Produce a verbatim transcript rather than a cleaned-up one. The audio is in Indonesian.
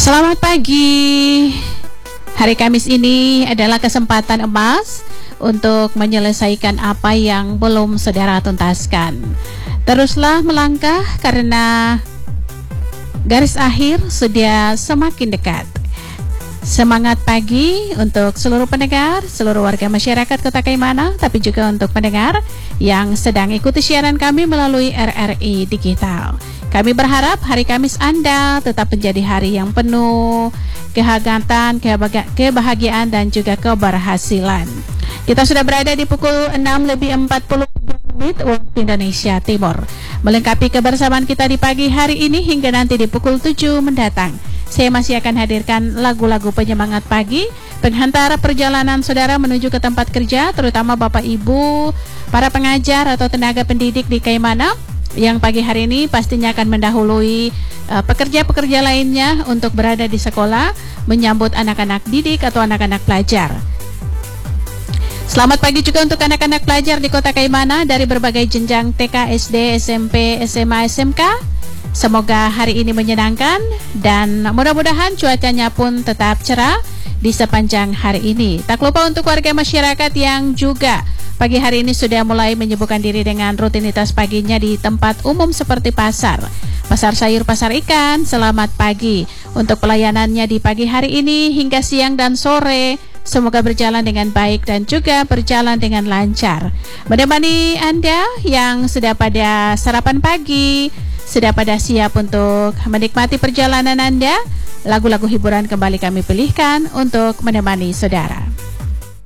Selamat pagi. Hari Kamis ini adalah kesempatan emas untuk menyelesaikan apa yang belum saudara tuntaskan. Teruslah melangkah karena garis akhir sudah semakin dekat. Semangat pagi untuk seluruh pendengar, seluruh warga masyarakat Kota Kaimana, tapi juga untuk pendengar yang sedang ikuti siaran kami melalui R R I Digital. Kami berharap hari Kamis Anda tetap menjadi hari yang penuh kehangatan, kebahagiaan, dan juga keberhasilan. Kita sudah berada di pukul enam lebih empat puluh menit waktu Indonesia Timur. Melengkapi kebersamaan kita di pagi hari ini hingga nanti di pukul tujuh mendatang. Saya masih akan hadirkan lagu-lagu penyemangat pagi, penghantar perjalanan saudara menuju ke tempat kerja, terutama Bapak Ibu, para pengajar atau tenaga pendidik di Kaimana, yang pagi hari ini pastinya akan mendahului uh, pekerja-pekerja lainnya untuk berada di sekolah, menyambut anak-anak didik atau anak-anak pelajar. Selamat pagi juga untuk anak-anak pelajar di Kota Kaimana dari berbagai jenjang T K, S D, S M P, S M A, S M K. Semoga hari ini menyenangkan dan mudah-mudahan cuacanya pun tetap cerah di sepanjang hari ini. Tak lupa untuk warga masyarakat yang juga pagi hari ini sudah mulai menyibukkan diri dengan rutinitas paginya di tempat umum seperti pasar, pasar sayur, pasar ikan. Selamat pagi untuk pelayanannya di pagi hari ini hingga siang dan sore. Semoga berjalan dengan baik dan juga berjalan dengan lancar. Menemani Anda yang sudah pada sarapan pagi, sudah pada siap untuk menikmati perjalanan Anda, lagu-lagu hiburan kembali kami pilihkan untuk menemani saudara.